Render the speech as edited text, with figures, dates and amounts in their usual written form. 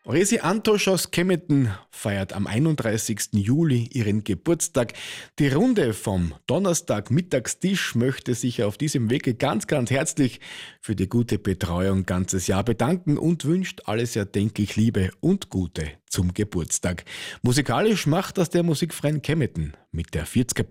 Resi Antosch aus Kempten feiert am 31. Juli ihren Geburtstag. Die Runde vom Donnerstag-Mittagstisch möchte sich auf diesem Wege ganz herzlich für die gute Betreuung ganzes Jahr bedanken und wünscht alles erdenklich Liebe und Gute zum Geburtstag. Musikalisch macht das der Musikverein Kempten mit der 40er